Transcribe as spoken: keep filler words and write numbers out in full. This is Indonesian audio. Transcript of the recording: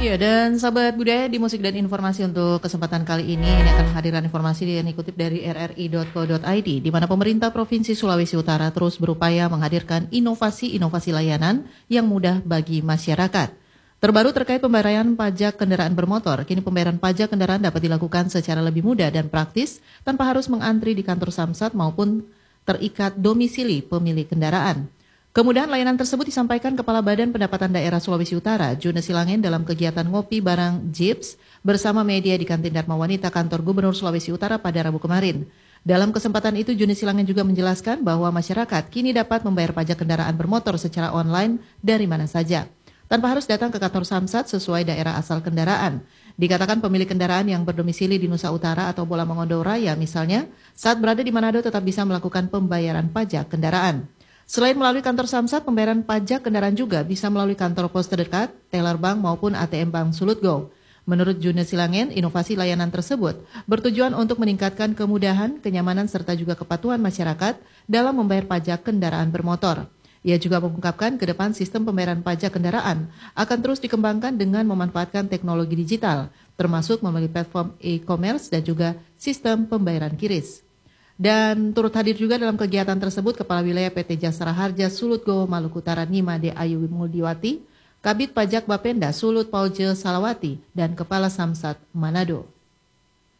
Ya, dan sahabat budaya di musik dan informasi untuk kesempatan kali ini, ini akan hadirkan informasi yang dikutip dari r r i dot co dot i d, di mana pemerintah Provinsi Sulawesi Utara terus berupaya menghadirkan inovasi-inovasi layanan yang mudah bagi masyarakat. Terbaru terkait pembayaran pajak kendaraan bermotor, kini pembayaran pajak kendaraan dapat dilakukan secara lebih mudah dan praktis tanpa harus mengantri di kantor Samsat maupun terikat domisili pemilik kendaraan. Kemudahan layanan tersebut disampaikan Kepala Badan Pendapatan Daerah Sulawesi Utara, June Silangen, dalam kegiatan ngopi barang Jeeps bersama media di Kantin Dharma Wanita Kantor Gubernur Sulawesi Utara pada Rabu kemarin. Dalam kesempatan itu, June Silangen juga menjelaskan bahwa masyarakat kini dapat membayar pajak kendaraan bermotor secara online dari mana saja, tanpa harus datang ke kantor Samsat sesuai daerah asal kendaraan. Dikatakan pemilik kendaraan yang berdomisili di Nusa Utara atau Bola Mongondo Raya misalnya, saat berada di Manado tetap bisa melakukan pembayaran pajak kendaraan. Selain melalui kantor Samsat, pembayaran pajak kendaraan juga bisa melalui kantor pos terdekat, teller bank maupun A T M Bank Sulut Go. Menurut June Silangen, inovasi layanan tersebut bertujuan untuk meningkatkan kemudahan, kenyamanan serta juga kepatuhan masyarakat dalam membayar pajak kendaraan bermotor. Ia juga mengungkapkan ke depan sistem pembayaran pajak kendaraan akan terus dikembangkan dengan memanfaatkan teknologi digital, termasuk melalui platform e-commerce dan juga sistem pembayaran kiris. Dan turut hadir juga dalam kegiatan tersebut Kepala Wilayah P T Jasara Harja Sulut Go Maluku Utara Nima De Ayu Muldiwati, Kabid Pajak Bapenda Sulut Pauje Salawati, dan Kepala Samsat Manado.